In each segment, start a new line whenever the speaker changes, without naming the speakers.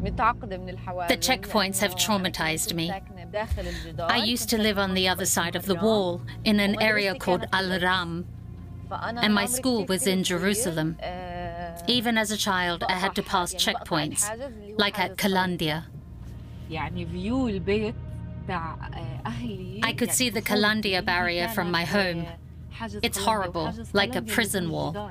The checkpoints have traumatized me. I used to live on the other side of the wall, in an area called Al-Ram, and my school was in Jerusalem. Even as a child, I had to pass checkpoints, like at Kalandia. I could see the Kalandia barrier from my home. It's horrible, like a prison wall.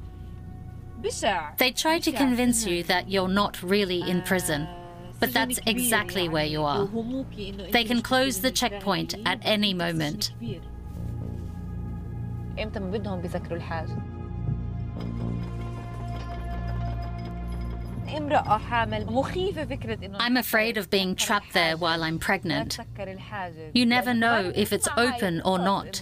They try to convince you that you're not really in prison, but that's exactly where you are. They can close the checkpoint at any moment. I'm afraid of being trapped there while I'm pregnant. You never know if it's open or not.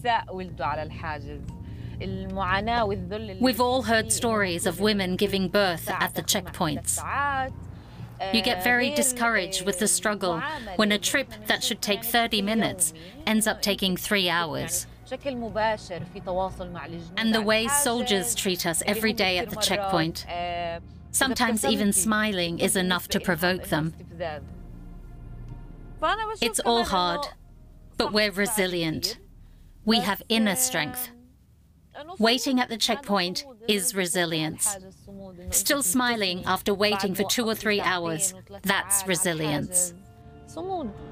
We've all heard stories of women giving birth at the checkpoints. You get very discouraged with the struggle when a trip that should take 30 minutes ends up taking 3 hours. And the way soldiers treat us every day at the checkpoint, sometimes even smiling is enough to provoke them. It's all hard, but we're resilient. We have inner strength. Waiting at the checkpoint is resilience. Still smiling after waiting for 2 or 3 hours, that's resilience.